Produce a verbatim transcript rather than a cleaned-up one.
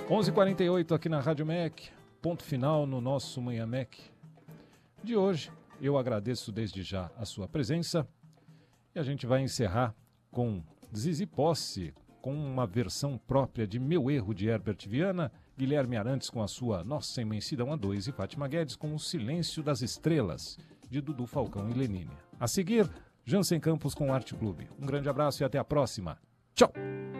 onze e quarenta e oito aqui na Rádio M E C, ponto final no nosso Manhã M E C de hoje. Eu agradeço desde já a sua presença e a gente vai encerrar com Zizi Posse, com uma versão própria de Meu Erro de Herbert Viana, Guilherme Arantes com a sua Nossa Imensidão a dois e Fátima Guedes com O Silêncio das Estrelas, de Dudu Falcão e Lenine. A seguir, Jansen Campos com Arte Clube. Um grande abraço e até a próxima. Tchau!